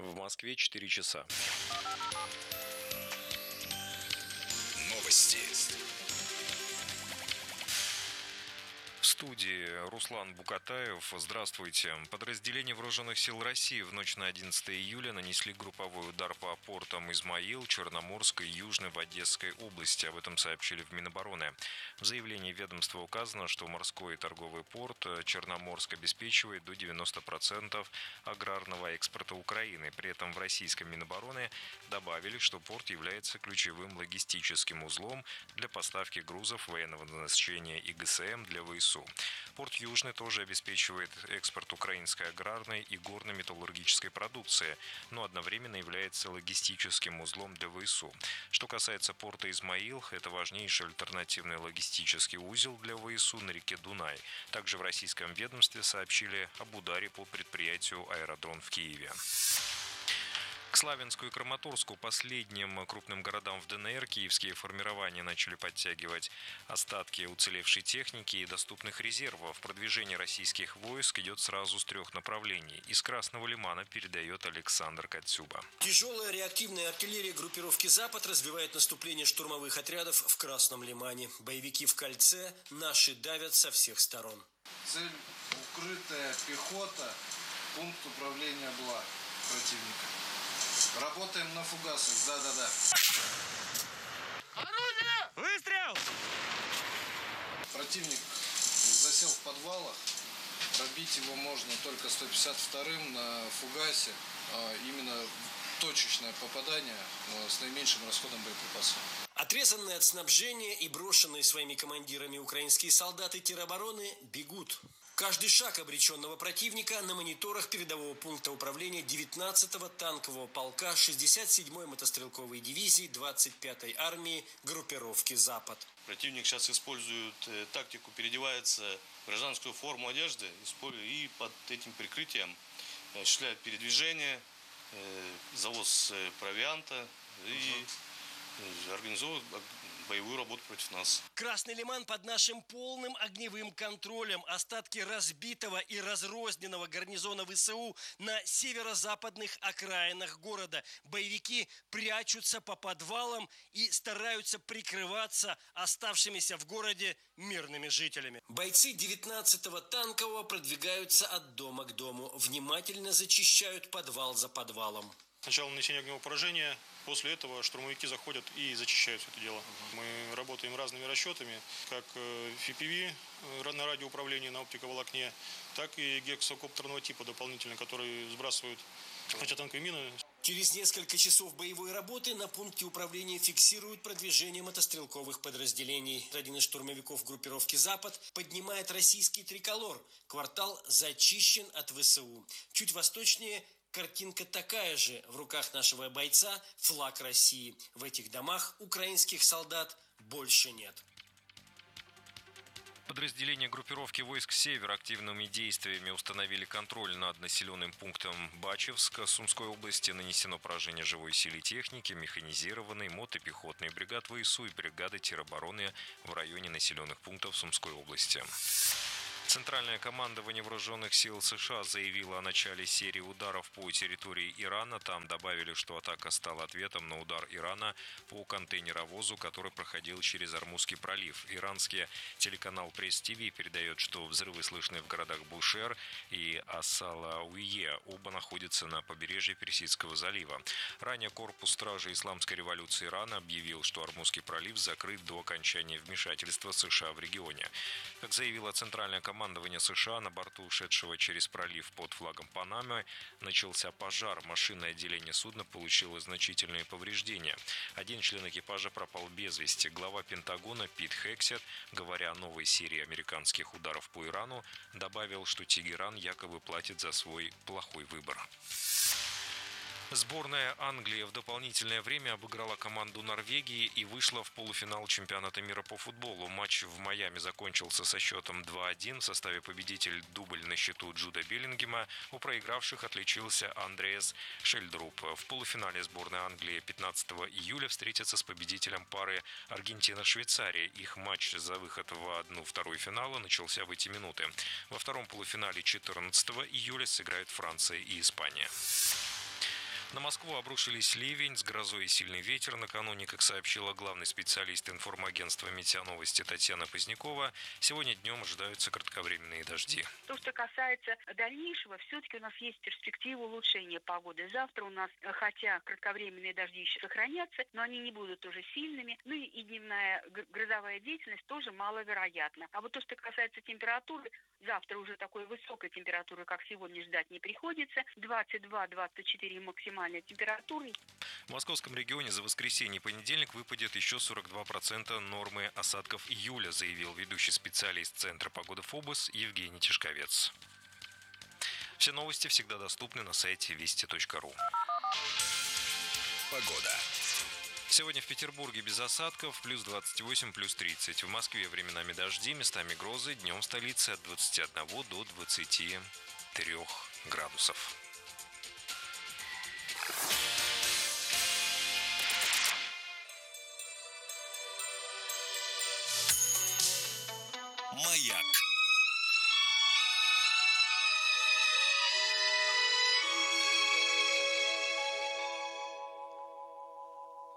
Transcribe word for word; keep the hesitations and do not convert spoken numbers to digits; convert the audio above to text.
В Москве четыре часа. Новости. В студии Руслан Букатаев. Здравствуйте. Подразделения Вооруженных сил России в ночь на одиннадцатое июля нанесли групповой удар по портам Измаил, Черноморской и Южной в Одесской области. Об этом сообщили в Минобороны. В заявлении ведомства указано, что морской и торговый порт Черноморск обеспечивает до девяноста процентов аграрного экспорта Украины. При этом в российском Минобороны добавили, что порт является ключевым логистическим узлом для поставки грузов военного назначения и ГСМ для ВСУ. Порт Южный тоже обеспечивает экспорт украинской аграрной и горно-металлургической продукции, но одновременно является логистическим узлом для ВСУ. Что касается порта Измаил, это важнейший альтернативный логистический узел для ВСУ на реке Дунай. Также в российском ведомстве сообщили об ударе по предприятию «Аэродрон» в Киеве. К Славянску и Краматорску, последним крупным городам в ДНР, киевские формирования начали подтягивать остатки уцелевшей техники и доступных резервов. Продвижение российских войск идет сразу с трех направлений. Из Красного Лимана передает Александр Коцюба. Тяжелая реактивная артиллерия группировки «Запад» развивает наступление штурмовых отрядов в Красном Лимане. Боевики в кольце, наши давят со всех сторон. Цель – укрытая пехота, пункт управления БЛА противника. Работаем на фугасах, да-да-да. Орудие! Выстрел! Противник засел в подвалах. Пробить его можно только сто пятьдесят вторым на фугасе. Именно точечное попадание с наименьшим расходом боеприпасов. Отрезанные от снабжения и брошенные своими командирами украинские солдаты теробороны бегут. Каждый шаг обреченного противника на мониторах передового пункта управления девятнадцатого танкового полка шестьдесят седьмой мотострелковой дивизии двадцать пятой армии группировки «Запад». Противник сейчас использует э, тактику, переодевается в гражданскую форму одежды и под этим прикрытием осуществляет передвижение, э, завоз э, провианта и э, организовывает боевую работу против нас. Красный Лиман под нашим полным огневым контролем. Остатки разбитого и разрозненного гарнизона ВСУ на северо-западных окраинах города. Боевики прячутся по подвалам и стараются прикрываться оставшимися в городе мирными жителями. Бойцы девятнадцатого танкового продвигаются от дома к дому. Внимательно зачищают подвал за подвалом. Сначала нанесение огневого поражения, после этого штурмовики заходят и зачищают все это дело. Мы работаем разными расчетами, как эф пи ви на радиоуправлении на оптиковолокне, так и гексокоптерного типа дополнительно, которые сбрасывают противотанковые мины. Через несколько часов боевой работы на пункте управления фиксируют продвижение мотострелковых подразделений. Один из штурмовиков группировки «Запад» поднимает российский триколор. Квартал зачищен от ВСУ. Чуть восточнее картинка такая же. В руках нашего бойца флаг России. В этих домах украинских солдат больше нет. Подразделения группировки войск «Север» активными действиями установили контроль над населенным пунктом Бачевск Сумской области. Нанесено поражение живой силе техники, механизированной, мотопехотной бригад ВСУ и бригады теробороны в районе населенных пунктов Сумской области. Центральное командование Вооруженных сил США заявило о начале серии ударов по территории Ирана. Там добавили, что атака стала ответом на удар Ирана по контейнеровозу, который проходил через Ормузский пролив. Иранский телеканал Пресс-ТВ передает, что взрывы слышны в городах Бушер и Асалауие. Оба находятся на побережье Персидского залива. Ранее корпус стражи Исламской революции Ирана объявил, что Ормузский пролив закрыт до окончания вмешательства США в регионе. Как заявила Центральная командование Командование США, на борту шедшего через пролив под флагом Панамы начался пожар. Машинное отделение судна получило значительные повреждения. Один член экипажа пропал без вести. Глава Пентагона Пит Хексет, говоря о новой серии американских ударов по Ирану, добавил, что Тегеран якобы платит за свой плохой выбор. Сборная Англии в дополнительное время обыграла команду Норвегии и вышла в полуфинал чемпионата мира по футболу. Матч в Майами закончился со счетом два один. В составе победитель дубль на счету Джуда Беллингема. У проигравших отличился Андреас Шельдруп. В полуфинале сборная Англии пятнадцатого июля встретится с победителем пары Аргентина-Швейцария. Их матч за выход в одну-вторую финала начался в эти минуты. Во втором полуфинале четырнадцатого июля сыграют Франция и Испания. На Москву обрушились ливень с грозой и сильный ветер. Накануне, как сообщила главный специалист информагентства «Метеоновости» Татьяна Позднякова, сегодня днем ожидаются кратковременные дожди. То, что касается дальнейшего, все-таки у нас есть перспектива улучшения погоды. Завтра у нас, хотя кратковременные дожди еще сохранятся, но они не будут уже сильными. Ну и дневная грозовая деятельность тоже маловероятна. А вот то, что касается температуры, завтра уже такой высокой температуры, как сегодня, ждать не приходится. двадцать два - двадцать четыре максимальной температуры. В московском регионе за воскресенье и понедельник выпадет еще сорок два процента нормы осадков июля, заявил ведущий специалист Центра погоды ФОБОС Евгений Тишковец. Все новости всегда доступны на сайте вести точка ру. Погода. Сегодня в Петербурге без осадков, плюс двадцать восемь, плюс тридцать. В Москве временами дожди, местами грозы. Днем в столице от двадцати одного до двадцати трёх градусов. Маяк.